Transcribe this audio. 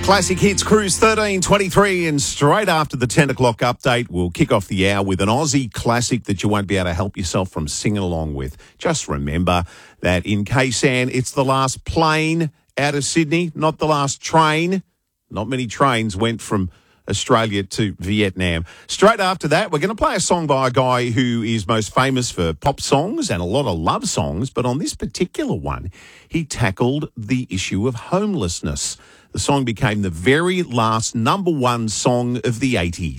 Classic Hits Cruise 13:23, and straight after the 10 o'clock update, we'll kick off the hour with an Aussie classic that you won't be able to help yourself from singing along with. Just remember that in Ksan, it's the last plane out of Sydney, not the last train. Not many trains went from Australia to Vietnam. Straight after that, we're going to play a song by a guy who is most famous for pop songs and a lot of love songs, but on this particular one, he tackled the issue of homelessness. The song became the very last #1 song of the 80s.